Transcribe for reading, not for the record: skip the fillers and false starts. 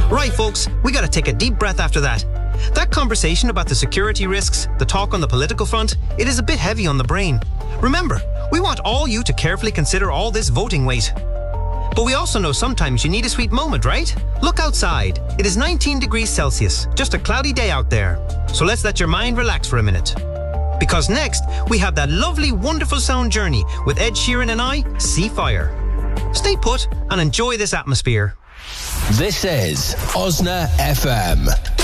Right, folks, we gotta take a deep breath after that. That conversation about the security risks, the talk on the political front, it is a bit heavy on the brain. Remember, we want all you to carefully consider all this voting weight. But we also know sometimes you need a sweet moment, right? Look outside. It is 19 degrees Celsius, just a cloudy day out there. So let's let your mind relax for a minute. Because next, we have that lovely, wonderful sound journey with Ed Sheeran and I, See Fire. Stay put and enjoy this atmosphere. This is Osna FM.